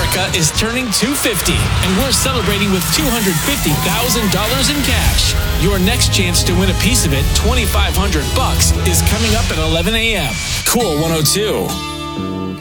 America is turning 250, and we're celebrating with $250,000 in cash. Your next chance to win a piece of it, $2,500, is coming up at 11 a.m. Cool 102.